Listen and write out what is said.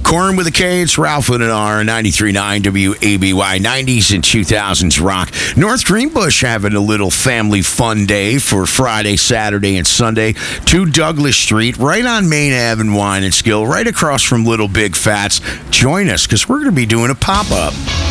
Corn with a K, it's Ralph with an R, 93.9 WABY, 90s and 2000s rock. North Greenbush having a little family fun day for Friday, Saturday, and Sunday. 2 Douglas Street, right on Main Ave in Wine and Skill, right across from Little Big Fats. Join us, because we're going to be doing a pop-up.